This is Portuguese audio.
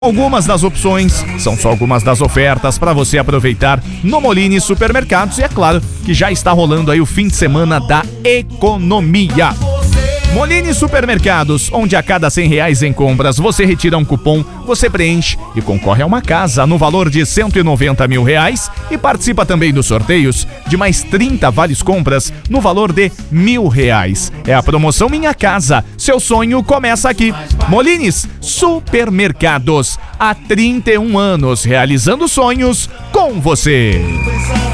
Algumas das opções, são só algumas das ofertas para você aproveitar no Molini Supermercados. E é claro que já está rolando aí o fim de semana da economia. Molini Supermercados, onde a cada R$100 em compras você retira um cupom, você preenche e concorre a uma casa no valor de R$190 mil e participa também dos sorteios de mais 30 vales compras no valor de R$1.000. É a promoção Minha Casa. Seu sonho começa aqui. Molinis Supermercados, há 31 anos realizando sonhos com você.